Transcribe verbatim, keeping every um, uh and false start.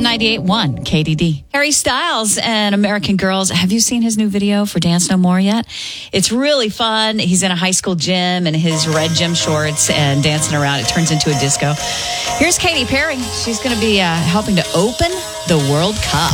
ninety-eight point one K D D. Harry Styles and American Girls. Have you seen his new video for Dance No More yet? It's really fun. He's in a high school gym in his red gym shorts and dancing around. It turns into a disco. Here's Katy Perry. She's going to be uh, helping to open the World Cup.